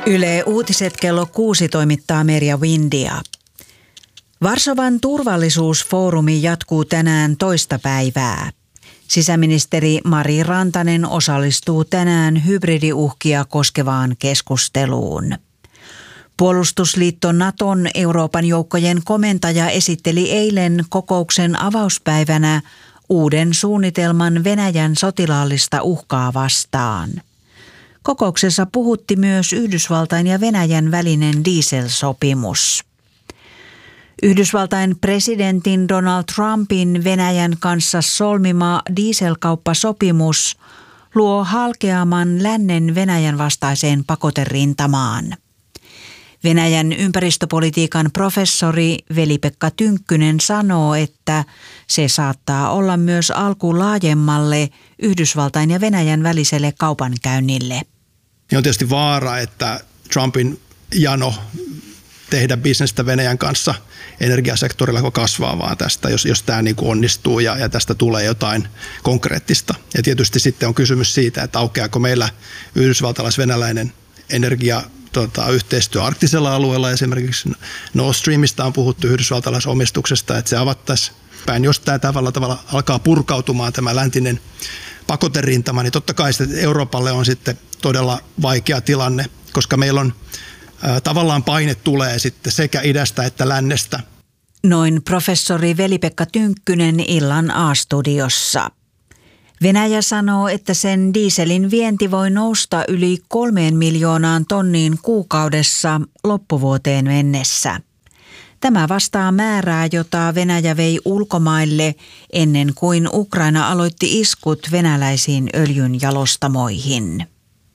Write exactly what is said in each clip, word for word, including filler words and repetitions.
Yle Uutiset kello kuusi toimittaa Merja Windia. Varsovan turvallisuusfoorumi jatkuu tänään toista päivää. Sisäministeri Mari Rantanen osallistuu tänään hybridiuhkia koskevaan keskusteluun. Puolustusliitto Naton Euroopan joukkojen komentaja esitteli eilen kokouksen avauspäivänä uuden suunnitelman Venäjän sotilaallista uhkaa vastaan. Kokouksessa puhutti myös Yhdysvaltain ja Venäjän välinen dieselsopimus. Yhdysvaltain presidentin Donald Trumpin Venäjän kanssa solmima dieselkauppasopimus luo halkeaman lännen Venäjän vastaiseen pakoterintamaan. Venäjän ympäristöpolitiikan professori Veli-Pekka Tynkkynen sanoo, että se saattaa olla myös alku laajemmalle Yhdysvaltain ja Venäjän väliselle kaupankäynnille. On tietysti vaara, että Trumpin jano tehdä bisnestä Venäjän kanssa energiasektorilla kasvaa vaan tästä, jos, jos tämä niin kuin onnistuu ja, ja tästä tulee jotain konkreettista. Ja tietysti sitten on kysymys siitä, että aukeako meillä yhdysvaltalais-venäläinen energia Tota, yhteistyö arktisella alueella, esimerkiksi Nord Streamista on puhuttu yhdysvaltalaisomistuksesta, että se avattaisiin päin. Jos tämä tavalla, tavalla alkaa purkautumaan tämä läntinen pakoterintama, niin totta kai se Euroopalle on sitten todella vaikea tilanne, koska meillä on ää, tavallaan paine tulee sitten sekä idästä että lännestä. Noin professori Veli-Pekka Tynkkynen illan A-studiossa. Venäjä sanoo, että sen dieselin vienti voi nousta yli kolmeen miljoonaan tonniin kuukaudessa loppuvuoteen mennessä. Tämä vastaa määrää, jota Venäjä vei ulkomaille ennen kuin Ukraina aloitti iskut venäläisiin öljynjalostamoihin.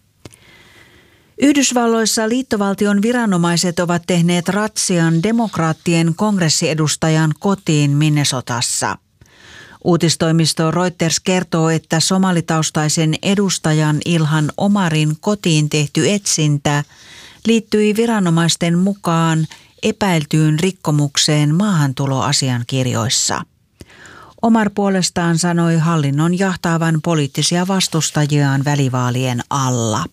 Yhdysvalloissa liittovaltion viranomaiset ovat tehneet ratsian demokraattien kongressiedustajan kotiin Minnesotassa. Uutistoimisto Reuters kertoo, että somalitaustaisen edustajan Ilhan Omarin kotiin tehty etsintä liittyi viranomaisten mukaan epäiltyyn rikkomukseen maahantuloasiankirjoissa. Omar puolestaan sanoi hallinnon jahtaavan poliittisia vastustajiaan välivaalien alla.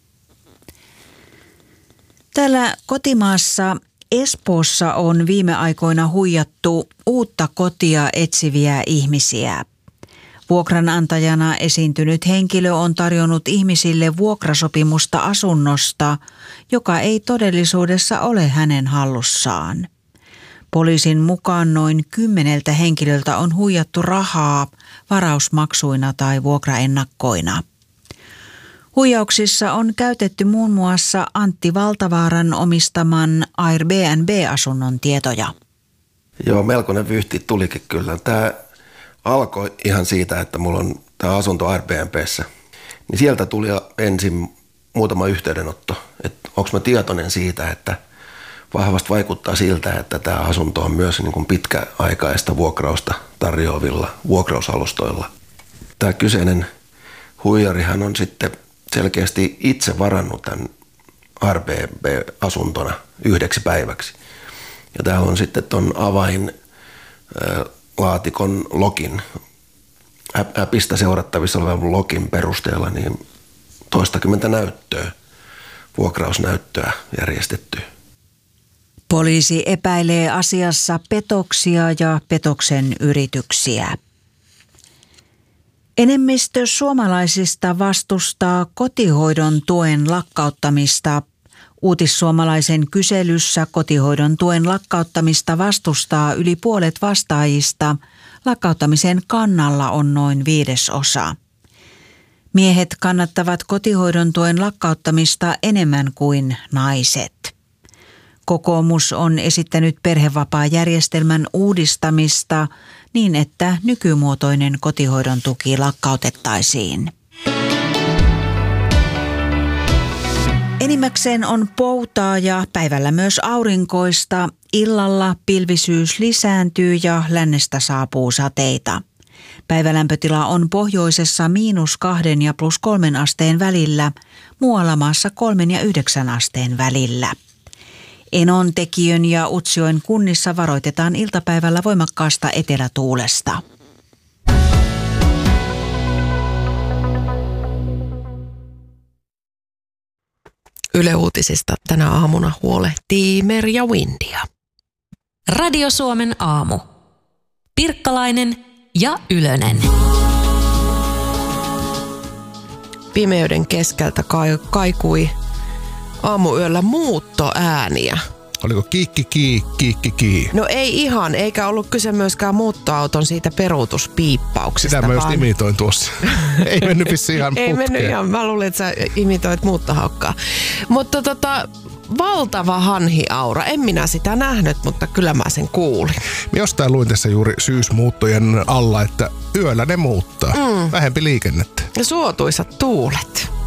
Täällä kotimaassa Espoossa on viime aikoina huijattu uutta kotia etsiviä ihmisiä. Vuokranantajana esiintynyt henkilö on tarjonnut ihmisille vuokrasopimusta asunnosta, joka ei todellisuudessa ole hänen hallussaan. Poliisin mukaan noin kymmeneltä henkilöltä on huijattu rahaa varausmaksuina tai vuokraennakkoina. Huijauksissa on käytetty muun muassa Antti Valtavaaran omistaman Airbnb-asunnon tietoja. Joo, melkoinen vyyhti tulikin kyllä. Tämä alkoi ihan siitä, että mulla on tämä asunto Airbnb:ssä. Niin sieltä tuli ensin muutama yhteydenotto, että onko mä tietoinen siitä, että vahvasti vaikuttaa siltä, että tämä asunto on myös niin kuin pitkäaikaista vuokrausta tarjoavilla vuokrausalustoilla. Tämä kyseinen huijarihan on sitten selkeästi itse varannut tämän Airbnb-asuntona yhdeksi päiväksi. Ja täällä on sitten tuon avainlaatikon login, appista seurattavissa olevan login perusteella niin toistakymmentä näyttöä, vuokrausnäyttöä järjestetty. Poliisi epäilee asiassa petoksia ja petoksen yrityksiä. Enemmistö suomalaisista vastustaa kotihoidon tuen lakkauttamista. Uutissuomalaisen kyselyssä kotihoidon tuen lakkauttamista vastustaa yli puolet vastaajista. Lakkauttamisen kannalla on noin viidesosa. Miehet kannattavat kotihoidon tuen lakkauttamista enemmän kuin naiset. Kokoomus on esittänyt perhevapaajärjestelmän uudistamista niin, että nykymuotoinen kotihoidon tuki lakkautettaisiin. Enimmäkseen on poutaa ja päivällä myös aurinkoista. Illalla pilvisyys lisääntyy ja lännestä saapuu sateita. Päivälämpötila on pohjoisessa miinus kahden ja plus kolmen asteen välillä, muualla maassa kolmen ja yhdeksän asteen välillä. Enontekiön ja Utsjoen kunnissa varoitetaan iltapäivällä voimakkaasta etelätuulesta. Yle Uutisista tänä aamuna huolehtii Merja Windia. Radio Suomen aamu. Pirkkalainen ja Ylönen. Pimeyden keskeltä kaikui aamuyöllä muuttoääniä. Oliko kiikki kii, kiikki kii? No ei ihan, eikä ollut kyse myöskään muuttoauton siitä peruutuspiippauksesta. Sitä mä just vaan... imitoin tuossa. Ei mennyt vissiin ihan Ei putkeen. mennyt ihan, mä luulin, että sä imitoit muuttohaukkaa. Mutta tota, valtava hanhiaura. En minä sitä nähnyt, mutta kyllä mä sen kuulin. Mä jostain luin tässä juuri syysmuuttojen alla, että yöllä ne muuttaa. Mm. Vähempi liikennettä. Ja suotuisat tuulet.